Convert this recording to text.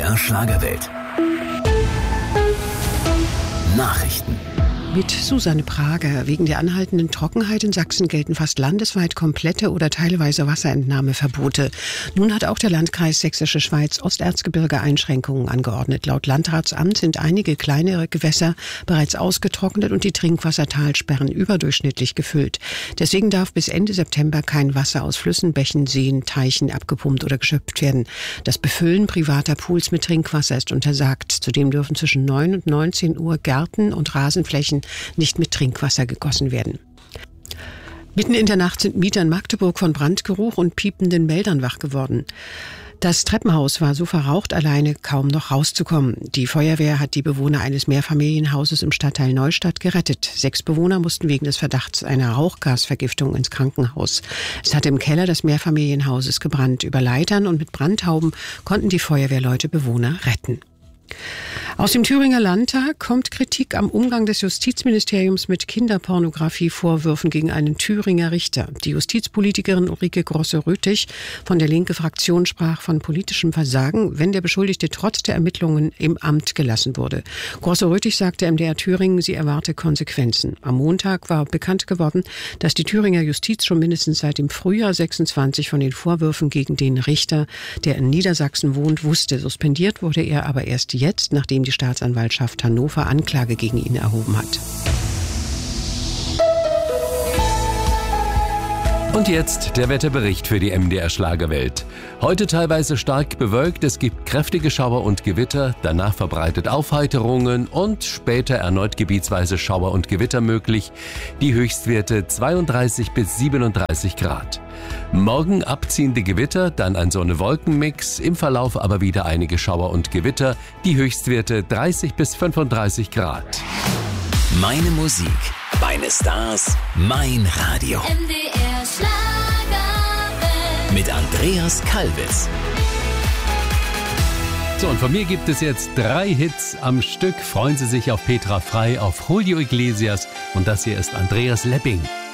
MDR Schlagerwelt. Nachrichten. Mit Susanne Prager. Wegen der anhaltenden Trockenheit in Sachsen gelten fast landesweit komplette oder teilweise Wasserentnahmeverbote. Nun hat auch der Landkreis Sächsische Schweiz Osterzgebirge Einschränkungen angeordnet. Laut Landratsamt sind einige kleinere Gewässer bereits ausgetrocknet und die Trinkwassertalsperren überdurchschnittlich gefüllt. Deswegen darf bis Ende September kein Wasser aus Flüssen, Bächen, Seen, Teichen abgepumpt oder geschöpft werden. Das Befüllen privater Pools mit Trinkwasser ist untersagt. Zudem dürfen zwischen 9 und 19 Uhr Gärten und Rasenflächen nicht mit Trinkwasser gegossen werden. Mitten in der Nacht sind Mieter in Magdeburg von Brandgeruch und piependen Meldern wach geworden. Das Treppenhaus war so verraucht, alleine kaum noch rauszukommen. Die Feuerwehr hat die Bewohner eines Mehrfamilienhauses im Stadtteil Neustadt gerettet. 6 Bewohner mussten wegen des Verdachts einer Rauchgasvergiftung ins Krankenhaus. Es hatte im Keller des Mehrfamilienhauses gebrannt. Über Leitern und mit Brandhauben konnten die Feuerwehrleute Bewohner retten. Aus dem Thüringer Landtag kommt Kritik am Umgang des Justizministeriums mit Kinderpornografie-Vorwürfen gegen einen Thüringer Richter. Die Justizpolitikerin Ulrike Grosse-Röthig von der Linke-Fraktion sprach von politischem Versagen, wenn der Beschuldigte trotz der Ermittlungen im Amt gelassen wurde. Grosse-Röthig sagte MDR Thüringen, sie erwarte Konsequenzen. Am Montag war bekannt geworden, dass die Thüringer Justiz schon mindestens seit dem Frühjahr 26 von den Vorwürfen gegen den Richter, der in Niedersachsen wohnt, wusste. Suspendiert wurde er aber erst jetzt, nachdem die Staatsanwaltschaft Hannover Anklage gegen ihn erhoben hat. Und jetzt der Wetterbericht für die MDR Schlagerwelt. Heute teilweise stark bewölkt, es gibt kräftige Schauer und Gewitter, danach verbreitet Aufheiterungen und später erneut gebietsweise Schauer und Gewitter möglich. Die Höchstwerte 32 bis 37 Grad. Morgen abziehende Gewitter, dann ein Sonne-Wolken-Mix, im Verlauf aber wieder einige Schauer und Gewitter, die Höchstwerte 30 bis 35 Grad. Meine Musik, meine Stars, mein Radio. MDR Schlagerwelt. Mit Andreas Kalbitz. So, und von mir gibt es jetzt 3 Hits am Stück. Freuen Sie sich auf Petra Frei, auf Julio Iglesias und das hier ist Andreas Lepping.